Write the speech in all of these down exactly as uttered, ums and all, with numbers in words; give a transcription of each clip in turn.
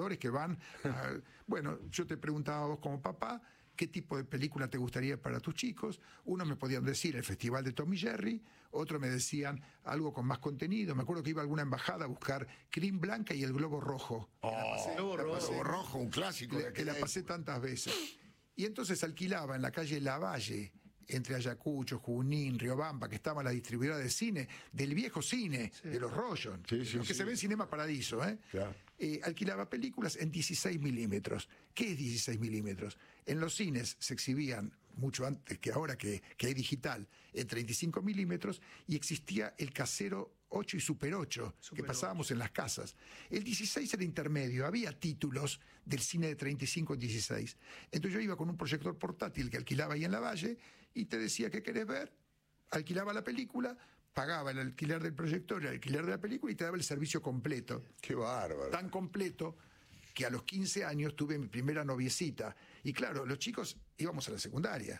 espectadores que van a, bueno, yo te preguntaba a vos como papá, ¿qué tipo de película te gustaría para tus chicos? Uno me podían decir el Festival de Tom y Jerry, otro me decían algo con más contenido. Me acuerdo que iba a alguna embajada a buscar Crin Blanca y el Globo Rojo. Oh, que la pasé, Globo la pasé, Rojo, rojo, un clásico. Que, que la pasé tantas veces. Y entonces alquilaba en la calle Lavalle, entre Ayacucho, Junín, Riobamba, que estaba la distribuidora de cine, del viejo cine, sí. de los Rollon, sí, sí, que sí. se ve en Cinema Paradiso, ¿eh? Claro. Eh, alquilaba películas en dieciséis milímetros. ¿Qué es dieciséis milímetros? En los cines se exhibían, mucho antes que ahora que, que hay digital, en treinta y cinco milímetros, y existía el casero ocho y Super ocho, Super que pasábamos ocho. En las casas. El dieciséis era intermedio, había títulos del cine de treinta y cinco en dieciséis. Entonces yo iba con un proyector portátil que alquilaba ahí en la Valle y te decía qué querés ver, alquilaba la película, pagaba el alquiler del proyector, el alquiler de la película y te daba el servicio completo. ¡Qué bárbaro! Tan completo que a los quince años tuve mi primera noviecita. Y claro, los chicos íbamos a la secundaria.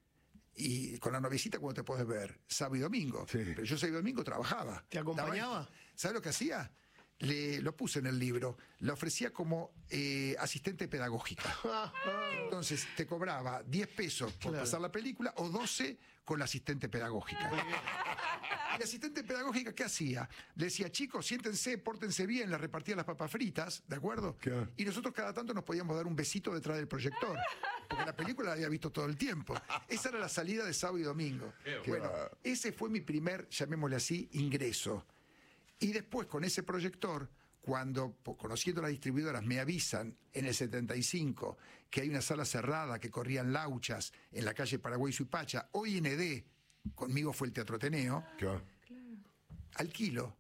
Y con la noviecita, ¿cómo te podés ver? Sábado y domingo. Sí. Pero yo sábado y domingo trabajaba. ¿Te acompañaba? ¿Sabes lo que hacía? Le, lo puse en el libro. La ofrecía como eh, asistente pedagógica. Entonces te cobraba diez pesos por claro. pasar la película o doce con la asistente pedagógica. Y la asistente pedagógica, ¿qué hacía? Le decía, chicos, siéntense, pórtense bien, les repartía las papas fritas, ¿de acuerdo? ¿Qué? Y nosotros cada tanto nos podíamos dar un besito detrás del proyector, porque la película la había visto todo el tiempo. Esa era la salida de sábado y domingo. Qué bueno, va. Ese fue mi primer, llamémosle así, ingreso. Y después, con ese proyector, cuando, conociendo las distribuidoras, me avisan en el setenta y cinco que hay una sala cerrada, que corrían lauchas en la calle Paraguay Suipacha, O I N D, conmigo fue el Teatro Ateneo, ¿qué? Alquilo.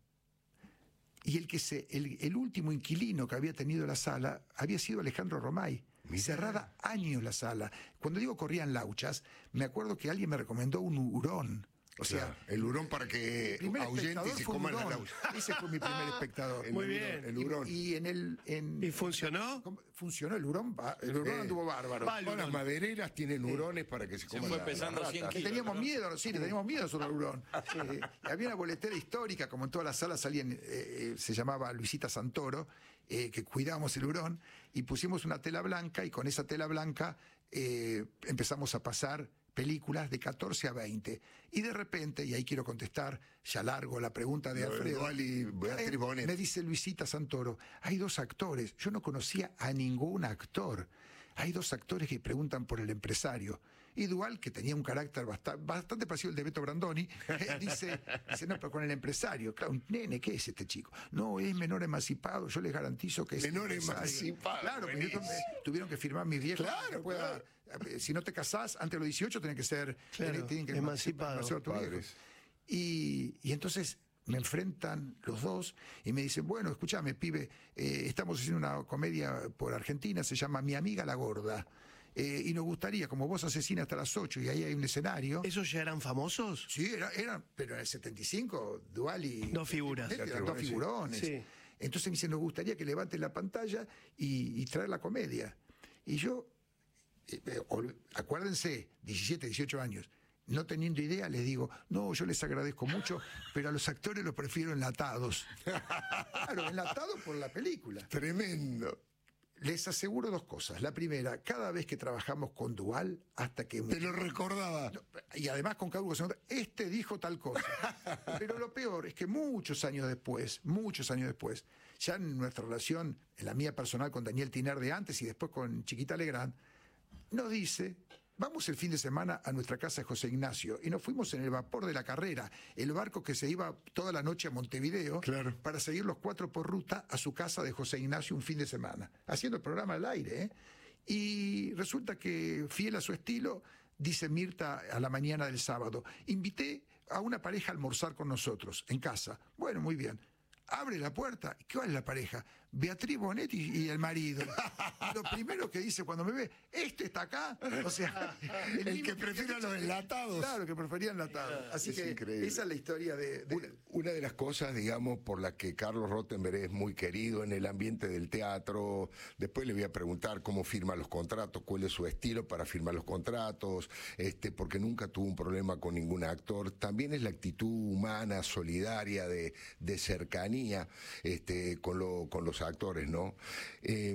Y el, que se, el, el último inquilino que había tenido la sala había sido Alejandro Romay. Mirá. Cerrada años la sala. Cuando digo corrían lauchas, me acuerdo que alguien me recomendó un hurón. O sea, claro, el hurón para que ahuyente y se coman la laucha. Ese fue mi primer espectador. Muy bien. El hurón. Y, y en el en, ¿Y funcionó? Funcionó el hurón. El hurón eh, anduvo bárbaro. Va, las madereras tienen hurones para que se coman. Se fue la, pesando la cien kilos. Que teníamos miedo, sí, le teníamos miedo sobre el hurón. Eh, había una boletera histórica, como en todas las salas salían, eh, eh, se llamaba Luisita Santoro, eh, que cuidábamos el hurón, y pusimos una tela blanca, y con esa tela blanca eh, empezamos a pasar películas de catorce a veinte. Y de repente, y ahí quiero contestar, ya largo la pregunta de Alfredo, y Beatriz Bonet. Me dice Luisita Santoro, hay dos actores, yo no conocía a ningún actor. Hay dos actores que preguntan por el empresario. Y Dual, que tenía un carácter bastante, bastante parecido al de Beto Brandoni, eh, dice, dice, no, pero con el empresario. Claro, un nene, ¿qué es este chico? No, es menor emancipado, yo les garantizo que es menor emancipado. Claro, pero tuvieron que firmar mis viejos. Claro, pueda, claro. Si no te casás, antes de los dieciocho tenés que ser claro, tienen que emancipado. Y, y entonces me enfrentan los dos y me dicen, bueno, escúchame, pibe, eh, estamos haciendo una comedia por Argentina, se llama Mi Amiga la Gorda. Eh, y nos gustaría, como vos asesinas hasta las ocho y ahí hay un escenario. ¿Esos ya eran famosos? Sí, eran, era, pero en el setenta y cinco, Dual y... Dos figuras. Eran dos, dos figurones. Sí. Entonces me dicen, nos gustaría que levanten la pantalla y, y traer la comedia. Y yo, eh, eh, acuérdense, diecisiete, dieciocho años, no teniendo idea, les digo, no, yo les agradezco mucho, pero a los actores los prefiero enlatados. Claro, enlatados por la película. Tremendo. Les aseguro dos cosas. La primera, cada vez que trabajamos con Dual, hasta que... Te lo recordaba. Y además con cada uno, este dijo tal cosa. Pero lo peor es que muchos años después, muchos años después, ya en nuestra relación, en la mía personal con Daniel Tiner de antes y después con Chiquita Legrand, nos dice... Vamos el fin de semana a nuestra casa de José Ignacio y nos fuimos en el vapor de la Carrera, el barco que se iba toda la noche a Montevideo, claro, para seguir los cuatro por ruta a su casa de José Ignacio un fin de semana, haciendo el programa al aire. ¿eh? Y resulta que, fiel a su estilo, dice Mirta a la mañana del sábado, invité a una pareja a almorzar con nosotros en casa. Bueno, muy bien. Abre la puerta, ¿cuál es la pareja? Beatriz Bonet y, y el marido. Lo primero que dice cuando me ve, ¿este está acá? O sea, el, el que prefiere a los enlatados. Claro, que prefería enlatados. Así es que increíble. Esa es la historia de... de... Una, una de las cosas, digamos, por la que Carlos Rottenberg es muy querido en el ambiente del teatro, después le voy a preguntar cómo firma los contratos, cuál es su estilo para firmar los contratos, este, porque nunca tuvo un problema con ningún actor. También es la actitud humana, solidaria, de, de cercanía este, con, lo, con los actores, ¿no? Eh,